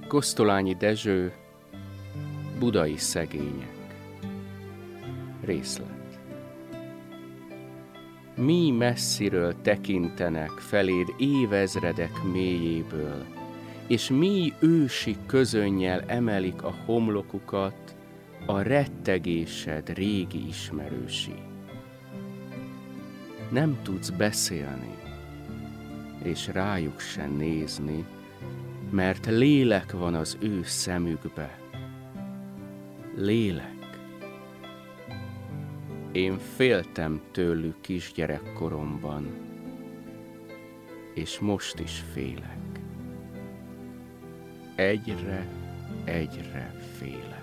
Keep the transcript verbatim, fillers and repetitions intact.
Kosztolányi Dezső, Budai szegények. Részlet. Mi messziről tekintenek feléd évezredek mélyéből, és mi ősi közönnyel emelik a homlokukat a rettegésed régi ismerősi. Nem tudsz beszélni, és rájuk se nézni, mert lélek van az ő szemükbe. Lélek. Én féltem tőlük kisgyerekkoromban, és most is félek. Egyre, egyre félek.